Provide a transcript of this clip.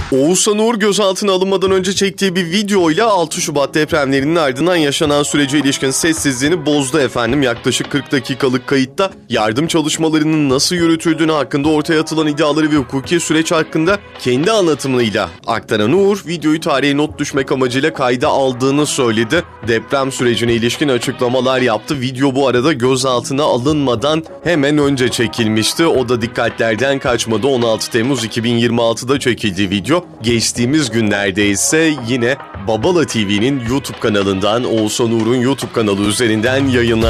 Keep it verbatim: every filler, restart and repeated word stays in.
Oğuzhan Uğur gözaltına alınmadan önce çektiği bir videoyla altı Şubat depremlerinin ardından yaşanan sürece ilişkin sessizliğini bozdu efendim. Yaklaşık kırk dakikalık kayıtta yardım çalışmalarının nasıl yürütüldüğünü hakkında ortaya atılan iddiaları ve hukuki süreç hakkında kendi anlatımıyla aktaran Uğur, videoyu tarihe not düşmek amacıyla kayda aldığını söyledi. Deprem sürecine ilişkin açıklamalar yaptı. Video bu arada gözaltına alınmadan hemen önce çekilmişti. O da dikkatlerden kaçmadı. on altı Temmuz iki bin yirmi altıda çekildiği video. Geçtiğimiz günlerde ise yine Babala T V'nin YouTube kanalından, Oğuzhan Uğur'un YouTube kanalı üzerinden yayınlandı.